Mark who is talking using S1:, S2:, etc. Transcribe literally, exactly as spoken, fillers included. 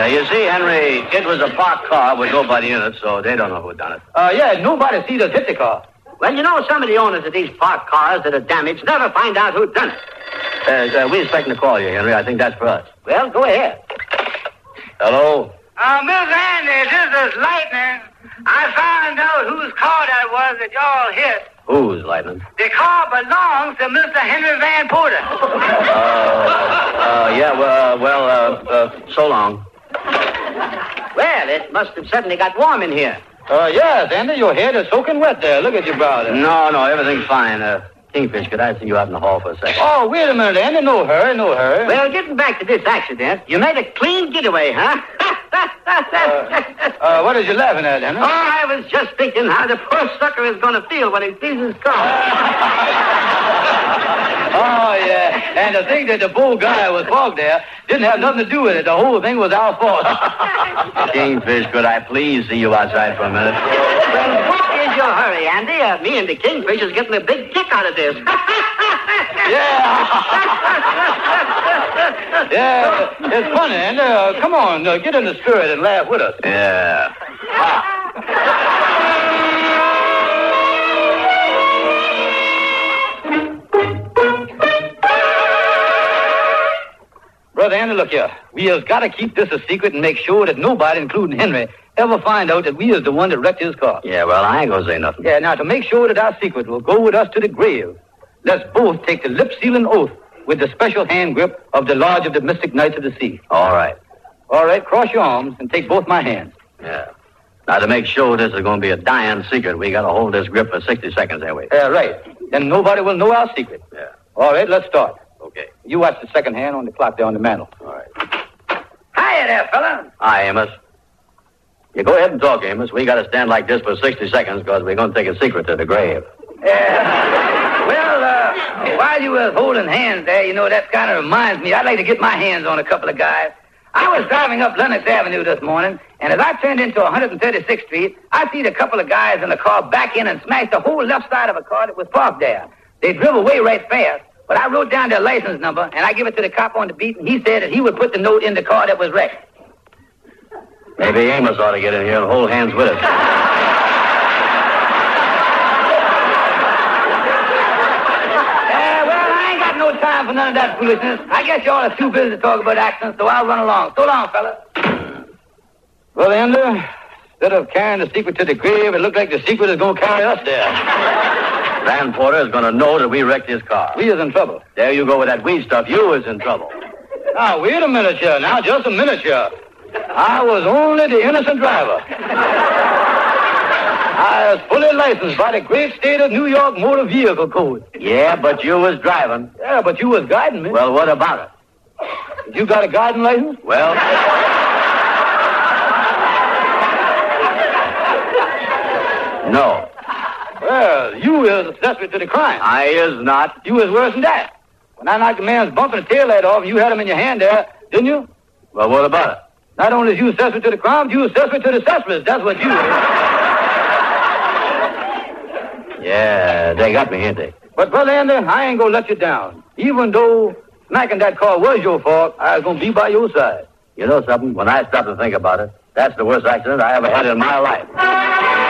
S1: Uh, you see, Henry, it was a parked car with nobody in it, so they don't know who done it.
S2: Uh, yeah, nobody sees us hit the car.
S3: Well, you know, some of the owners of these parked cars that are damaged never find out who done it.
S1: Uh, uh, we're expecting to call you, Henry. I think that's for us.
S3: Well, go ahead.
S1: Hello?
S4: Uh, Miss Andy, this is Lightning. I found out whose car that was that y'all hit.
S1: Whose, Lightning?
S4: The car belongs to Mister Henry Van Porter.
S1: Uh, uh, yeah, well, uh, well uh, uh, so long.
S3: Well, it must have suddenly got warm in here.
S2: Uh, yes, Andy, your head is soaking wet there. Look at your brow there.
S1: No, no, everything's fine. Uh, Kingfish, could I see you out in the hall for a second?
S2: Oh, wait a minute, Andy. No hurry, no hurry.
S3: Well, getting back to this accident, you made a clean getaway, huh?
S2: uh, uh, what is you laughing at, Henry?
S3: Oh, I was just thinking how the poor sucker is going to feel when he sees his car.
S2: Oh, yeah. And to think that the bull guy was fogged there didn't have nothing to do with it. The whole thing was our fault.
S1: Kingfish, could I please see you outside for a minute?
S3: Well, what is your hurry, Andy? Uh, me and the Kingfish is getting a big kick out of this.
S2: Yeah. Yeah, it's funny, Andy. Uh, come on, uh, get in the spirit and laugh with us.
S1: Yeah.
S2: Brother Andy, look here. We has got to keep this a secret and make sure that nobody, including Henry, ever find out that we is the one that wrecked his car.
S1: Yeah, well, I ain't gonna say nothing.
S2: Yeah, now, to make sure that our secret will go with us to the grave, let's both take the lip-sealing oath with the special hand grip of the Lodge of the Mystic Knights of the Sea.
S1: All right.
S2: All right, cross your arms and take both my hands.
S1: Yeah. Now, to make sure this is going to be a dying secret, we got to hold this grip for sixty seconds, ain't we?
S2: Yeah, right. Then nobody will know our secret.
S1: Yeah.
S2: All right, let's start.
S1: Okay.
S2: You watch the second hand on the clock there on the mantel.
S1: All right.
S4: Hiya there, fella.
S1: Hi, Amos. You go ahead and talk, Amos. We got to stand like this for sixty seconds because we're going to take a secret to the grave.
S4: Yeah. Well, uh, while you was holding hands there, you know, that kind of reminds me, I'd like to get my hands on a couple of guys. I was driving up Lenox Avenue this morning, and as I turned into one hundred thirty-sixth Street, I seen a couple of guys in the car back in and smash the whole left side of a car that was parked there. They drove away right fast, but I wrote down their license number, and I give it to the cop on the beat, and he said that he would put the note in the car that was wrecked.
S1: Maybe Amos ought to get in here and hold hands with us.
S4: No time for none of that foolishness. I guess y'all are too busy to talk about accidents, so I'll run along. So long, fella.
S2: Well, Andy, instead of carrying the secret to the grave, it looked like the secret is going to carry us there.
S1: Van Porter is going to know that we wrecked his car.
S2: We is in trouble.
S1: There you go with that weed stuff. You is in trouble.
S2: Now, wait a minute here. Now, just a minute here. I was only the innocent driver. I was fully licensed by the great state of New York Motor Vehicle Code.
S1: Yeah, but you was driving.
S2: Yeah, but you was guiding me.
S1: Well, what about
S2: it? You got a guiding license?
S1: Well... no.
S2: Well, you is accessory to the crime.
S1: I is not.
S2: You is worse than that. When I knocked a man's bumper and tail light off, and you had him in your hand there, didn't you?
S1: Well, what about it?
S2: Not only is you accessory to the crime, you accessory to the accessories. That's what you is.
S1: Yeah, they got me, ain't they?
S2: But, Brother Andy, I ain't gonna let you down. Even though smacking that car was your fault, I was gonna be by your side.
S1: You know something? When I stop to think about it, that's the worst accident I ever had in my life.